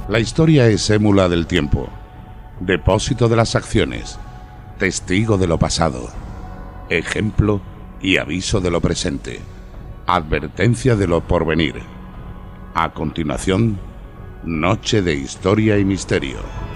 La historia es émula del tiempo, depósito de las acciones, testigo de lo pasado, ejemplo y aviso de lo presente, advertencia de lo porvenir. A continuación, Noche de Historia y Misterio.